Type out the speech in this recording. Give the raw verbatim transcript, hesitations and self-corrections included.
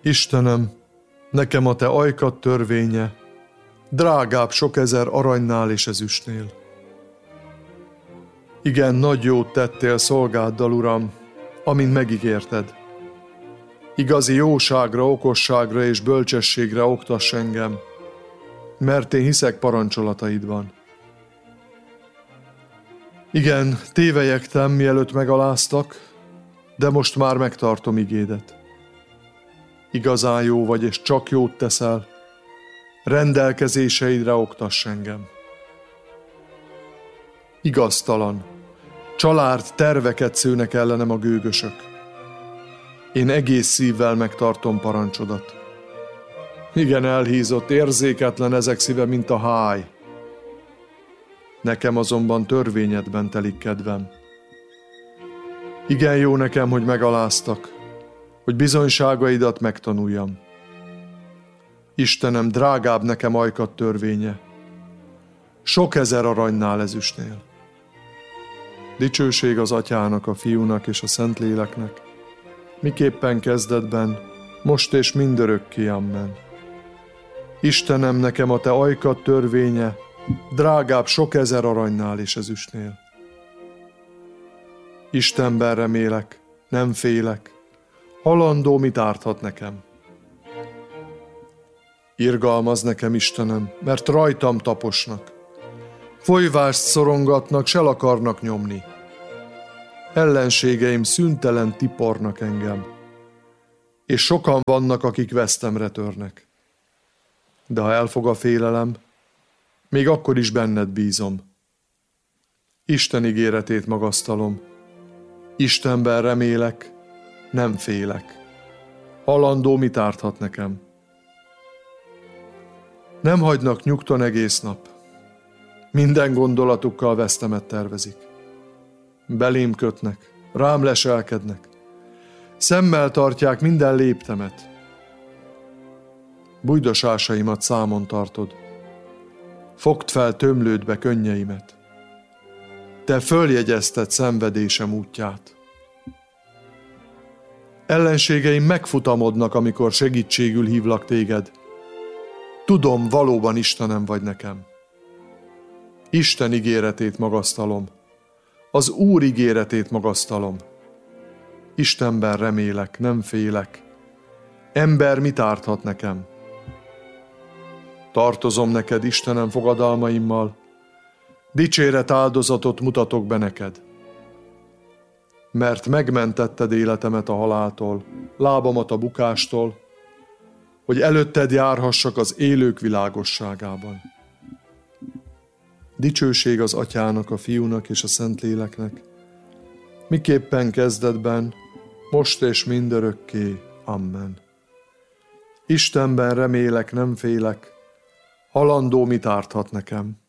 Istenem, nekem a te ajkad törvénye, drágább sok ezer aranynál és ezüstnél. Igen, nagy jót tettél szolgáddal, Uram, amint megígérted. Igazi jóságra, okosságra és bölcsességre oktass engem, mert én hiszek parancsolataidban. Igen, tévelyegtem, mielőtt megaláztak, de most már megtartom igédet. Igazán jó vagy, és csak jót teszel, rendelkezéseidre oktass engem. Igaztalan, család terveket szőnek ellenem a gőgösök. Én egész szívvel megtartom parancsodat. Igen, elhízott, érzéketlen ezek szíve, mint a háj. Nekem azonban törvényedben telik kedvem. Igen, jó nekem, hogy megaláztak, hogy bizonyságaidat megtanuljam. Istenem, drágább nekem ajkad törvénye, sok ezer aranynál ezüstnél. Dicsőség az Atyának, a Fiúnak és a Szentléleknek, miképpen kezdetben, most és mindörökké, amen. Istenem, nekem a te ajkad törvénye, drágább sok ezer aranynál és ezüstnél. Istenben remélek, nem félek, halandó mit árthat nekem. Irgalmaz nekem, Istenem, mert rajtam taposnak. Folyvást szorongatnak, s el akarnak nyomni. Ellenségeim szüntelen tipornak engem, és sokan vannak, akik vesztemre törnek. De ha elfog a félelem, még akkor is benned bízom. Isten ígéretét magasztalom. Istenben remélek, nem félek. Halandó mit árthat nekem? Nem hagynak nyugton egész nap. Minden gondolatukkal vesztemet tervezik. Belém kötnek, rám leselkednek. Szemmel tartják minden léptemet. Bújdosásaimat számon tartod. Fogd fel tömlődbe könnyeimet. Te följegyezted szenvedésem útját. Ellenségeim megfutamodnak, amikor segítségül hívlak téged. Tudom, valóban Istenem vagy nekem. Isten ígéretét magasztalom. Az Úr ígéretét magasztalom. Istenben remélek, nem félek. Ember mit árthat nekem? Tartozom neked, Istenem, fogadalmaimmal. Dicséret áldozatot mutatok be neked. Mert megmentetted életemet a haláltól, lábamat a bukástól, hogy előtted járhassak az élők világosságában. Dicsőség az Atyának, a Fiúnak és a Szentléleknek, miképpen kezdetben, most és mindörökké. Amen. Istenben remélek, nem félek, halandó mit árthat nekem?